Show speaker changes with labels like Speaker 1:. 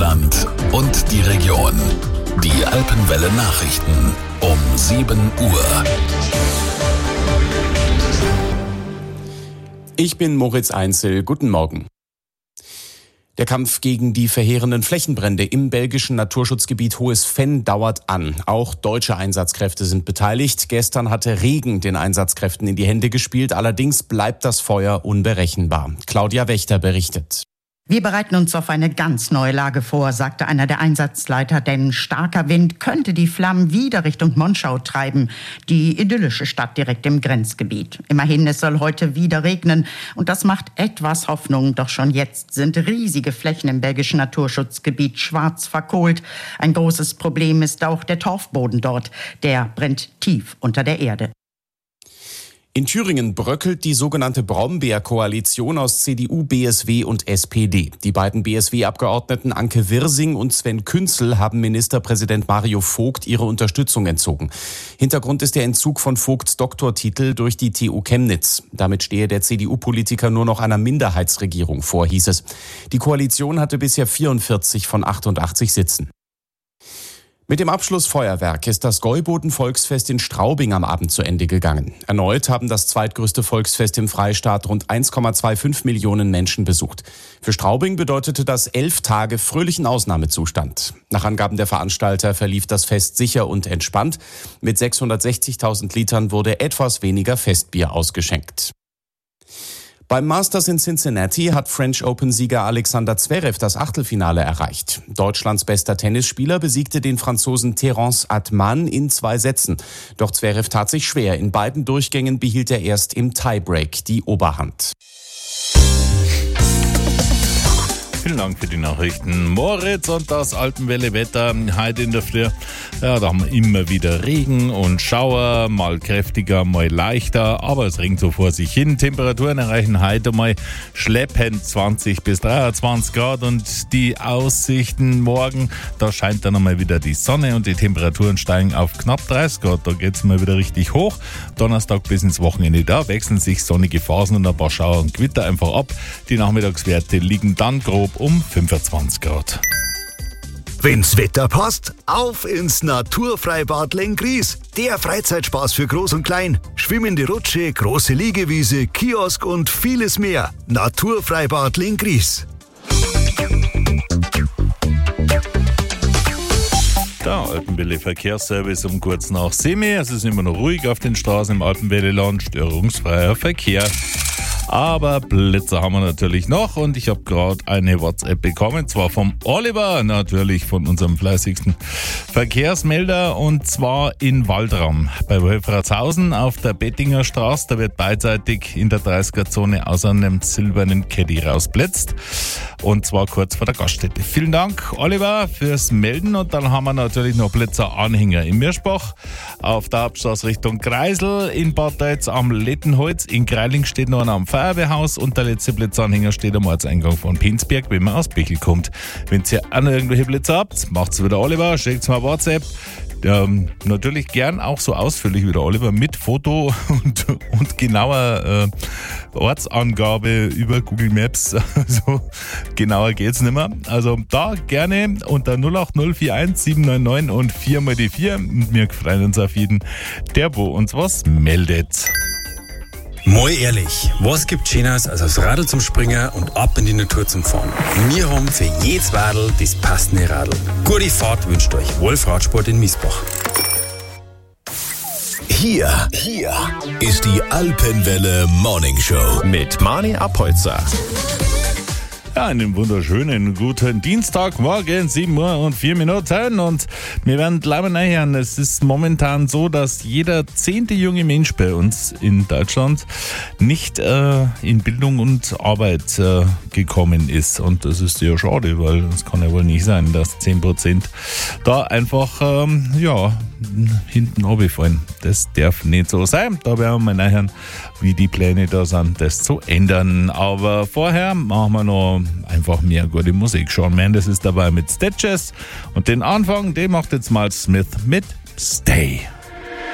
Speaker 1: Deutschland und die Region. Die Alpenwelle Nachrichten um 7 Uhr.
Speaker 2: Ich bin Moritz Einzel. Guten Morgen. Der Kampf gegen die verheerenden Flächenbrände im belgischen Naturschutzgebiet Hohes Venn dauert an. Auch deutsche Einsatzkräfte sind beteiligt. Gestern hatte Regen den Einsatzkräften in die Hände gespielt. Allerdings bleibt das Feuer unberechenbar. Claudia Wächter berichtet.
Speaker 3: Wir bereiten uns auf eine ganz neue Lage vor, sagte einer der Einsatzleiter, denn starker Wind könnte die Flammen wieder Richtung Monschau treiben, die idyllische Stadt direkt im Grenzgebiet. Immerhin, es soll heute wieder regnen und das macht etwas Hoffnung. Doch schon jetzt sind riesige Flächen im belgischen Naturschutzgebiet schwarz verkohlt. Ein großes Problem ist auch der Torfboden dort. Der brennt tief unter der Erde.
Speaker 2: In Thüringen bröckelt die sogenannte Brombeer-Koalition aus CDU, BSW und SPD. Die beiden BSW-Abgeordneten Anke Wirsing und Sven Künzel haben Ministerpräsident Mario Vogt ihre Unterstützung entzogen. Hintergrund ist der Entzug von Vogts Doktortitel durch die TU Chemnitz. Damit stehe der CDU-Politiker nur noch einer Minderheitsregierung vor, hieß es. Die Koalition hatte bisher 44 von 88 Sitzen. Mit dem Abschlussfeuerwerk ist das Gäuboden-Volksfest in Straubing am Abend zu Ende gegangen. Erneut haben das zweitgrößte Volksfest im Freistaat rund 1,25 Millionen Menschen besucht. Für Straubing bedeutete das 11 Tage fröhlichen Ausnahmezustand. Nach Angaben der Veranstalter verlief das Fest sicher und entspannt. Mit 660.000 Litern wurde etwas weniger Festbier ausgeschenkt. Beim Masters in Cincinnati hat French Open-Sieger Alexander Zverev das Achtelfinale erreicht. Deutschlands bester Tennisspieler besiegte den Franzosen Terence Atman in 2 Sätzen. Doch Zverev tat sich schwer. In beiden Durchgängen behielt er erst im Tiebreak die Oberhand.
Speaker 4: Vielen Dank für die Nachrichten. Moritz und das Alpenwelle-Wetter heute in der Früh. Ja, da haben wir immer wieder Regen und Schauer, mal kräftiger, mal leichter, aber es regnet so vor sich hin. Temperaturen erreichen heute mal schleppend 20 bis 23 Grad und die Aussichten morgen, da scheint dann einmal wieder die Sonne und die Temperaturen steigen auf knapp 30 Grad. Da geht's mal wieder richtig hoch. Donnerstag bis ins Wochenende, da wechseln sich sonnige Phasen und ein paar Schauer und Gewitter einfach ab. Die Nachmittagswerte liegen dann grob um 25 Grad.
Speaker 5: Wenn's Wetter passt, auf ins Naturfreibad Lenggries. Der Freizeitspaß für Groß und Klein. Schwimmende Rutsche, große Liegewiese, Kiosk und vieles mehr. Naturfreibad Lenggries.
Speaker 4: Der Alpenwelle Verkehrsservice um kurz nach 7. Es ist immer noch ruhig auf den Straßen im Alpenwelle-Land, störungsfreier Verkehr. Aber Blitzer haben wir natürlich noch und ich habe gerade eine WhatsApp bekommen, zwar vom Oliver, natürlich von unserem fleißigsten Verkehrsmelder, und zwar in Waldram bei Wolfratshausen auf der Bettinger Straße. Da wird beidseitig in der 30er-Zone aus einem silbernen Caddy rausblitzt und zwar kurz vor der Gaststätte. Vielen Dank, Oliver, fürs Melden. Und dann haben wir natürlich noch Blitzer-Anhänger in Mirschbach auf der Hauptstraße Richtung Kreisel, in Bad Deutz am Lettenholz, in Greiling steht noch einer am Feuerwehrhaus und der letzte Blitzanhänger steht am Ortseingang von Pinsberg, wenn man aus Bichl kommt. Wenn ihr auch noch irgendwelche Blitzer habt, macht's wieder Oliver, schickt's mal WhatsApp. Natürlich gern auch so ausführlich wie der Oliver mit Foto und genauer Ortsangabe über Google Maps. Also genauer geht's nicht mehr. Also da gerne unter 08041 799 und 4 mal die 4. Und wir freuen uns auf jeden, der wo uns was meldet.
Speaker 6: Mal ehrlich, was gibt Schöneres als aufs Radl zum Springen und ab in die Natur zum Fahren? Wir haben für jedes Radl das passende Radl. Gute Fahrt wünscht euch Wolf Radsport in Miesbach.
Speaker 1: Hier ist die Alpenwelle Morning Show
Speaker 7: mit Mani Apolzer.
Speaker 4: Ja, einen wunderschönen guten Dienstagmorgen, 7 Uhr und 4 Minuten, und wir werden gleich mal reinhören. Es ist momentan so, dass jeder 10. junge Mensch bei uns in Deutschland nicht in Bildung und Arbeit gekommen ist, und das ist sehr schade, weil es kann ja wohl nicht sein, dass 10% da einfach hinten runterfallen. Das darf nicht so sein. Da werden wir mal nachhören, wie die Pläne da sind, das zu ändern. Aber vorher machen wir noch einfach mehr gute Musik. Shawn Mendes ist dabei mit Stitches und den Anfang, den macht jetzt mal Smith mit Stay.